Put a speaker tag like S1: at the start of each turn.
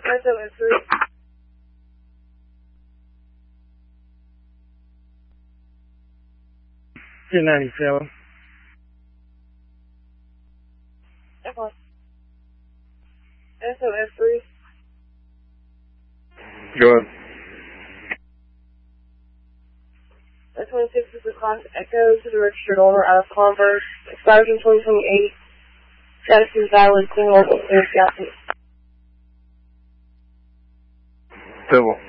S1: SOS3.
S2: 1097.
S1: F1. SOS3.
S2: Go ahead.
S1: S26 is the class Echo to the registered owner out of Converse. Expires in 2028. Status is valid. Clean local clear gas.
S2: Civil.